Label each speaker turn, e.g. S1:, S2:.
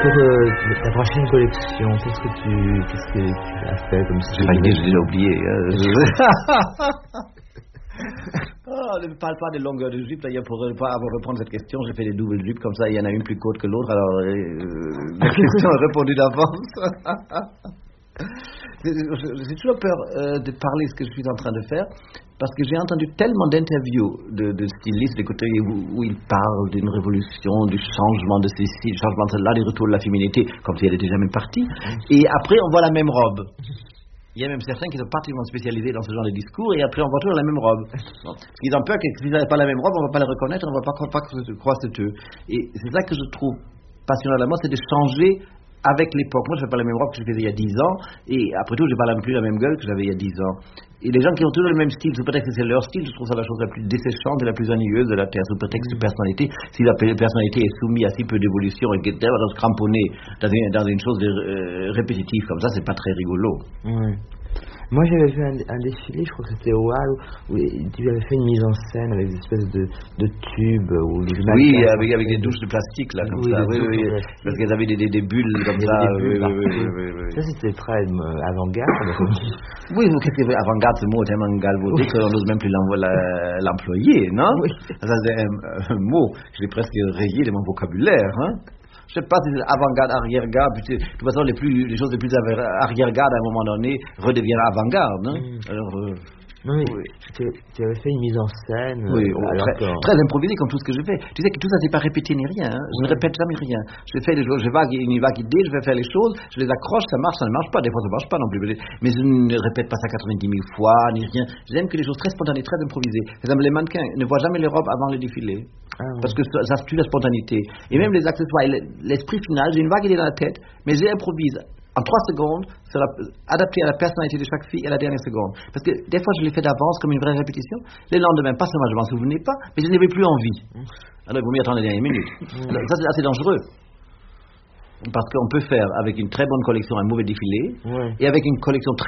S1: Pour ta prochaine collection, qu'est-ce que tu as fait comme
S2: J'ai pas idée, je l'ai oublié. Ne me parle pas des longueurs de jupe. D'ailleurs, pour reprendre cette question, j'ai fait des doubles jupes comme ça. Il y en a une plus courte que l'autre. Alors, la question est répondue d'avance. J'ai toujours peur de parler ce que je suis en train de faire, parce que j'ai entendu tellement d'interviews de stylistes de côté où ils parlent d'une révolution, du changement de ceci, du changement de là, du retour de la féminité, comme si elle était jamais partie. Et après, on voit la même robe. Il y a même certains qui sont particulièrement spécialisés dans ce genre de discours, et après on voit toujours la même robe. Parce qu'ils ont peur que s'ils n'avaient pas la même robe, on ne va pas les reconnaître, on ne va pas croire c'est eux. Et c'est ça que je trouve passionnant à moi, c'est de changer avec l'époque. Moi, je ne fais pas la même robe que je faisais il y a 10 ans, et après tout, je n'ai pas plus la même gueule que j'avais il y a 10 ans. Et les gens qui ont toujours le même style, sous prétexte que c'est leur style, je trouve ça la chose la plus desséchante et la plus ennuyeuse de la Terre, sous prétexte de personnalité. Si la personnalité est soumise à si peu d'évolution et qu'elle va se cramponner dans une chose répétitive comme ça, c'est pas très rigolo.
S1: Oui. Moi, j'avais vu un défilé, je crois que c'était au Hall, où tu avais fait une mise en scène avec des espèces de tubes.
S2: Oui, avec des douches de plastique, là, comme ça. Oui. Parce qu'elles avaient des bulles comme ça. Oui.
S1: Ça, c'était très avant-garde.
S2: Oui, qu'est-ce que avant-garde, ce mot est tellement galvaudé qu'on n'ose même plus l'employer, non? Oui. Ça, c'est un mot, je l'ai presque rayé de mon vocabulaire, hein? Je ne sais pas si c'est avant-garde, arrière-garde. De toute façon, les choses les plus arrière-garde à un moment donné redeviennent avant-garde. Hein? Alors,
S1: oui. Tu avais fait une mise en scène.
S2: Oui, très improvisé comme tout ce que je fais. Tu sais que tout ça, c'est pas répété ni rien. Hein? Je ne répète jamais rien. Je fais les choses, une vague idée, je vais faire les choses, je les accroche, ça marche, ça ne marche pas. Des fois, ça ne marche pas non plus. Mais je ne répète pas ça 90 000 fois, ni rien. J'aime que les choses très spontanées, très improvisées. Par exemple, les mannequins ne voient jamais les robes avant le défilé. Parce que ça tue la spontanéité. Et même les accessoires, l'esprit final, j'ai une vague idée dans la tête, mais j'improvise en 3 secondes, adapté à la personnalité de chaque fille à la dernière seconde. Parce que des fois, je l'ai fait d'avance comme une vraie répétition. Le lendemain, pas seulement je m'en souvenais pas, mais je n'avais plus envie. Alors, il vaut mieux attendre les dernières minutes. Alors, ça, c'est assez dangereux. Parce qu'on peut faire avec une très bonne collection un mauvais défilé, et avec une collection très